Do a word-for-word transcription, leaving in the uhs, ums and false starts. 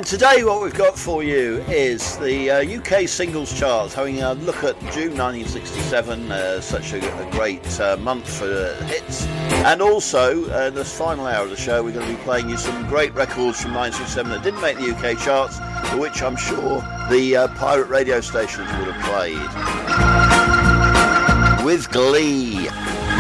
And today what we've got for you is the uh, U K singles charts, having a look at June nineteen sixty-seven, uh, such a, a great uh, month for uh, hits. And also, uh, in this final hour of the show, we're going to be playing you some great records from nineteen sixty-seven that didn't make the U K charts, for which I'm sure the uh, pirate radio stations would have played with glee.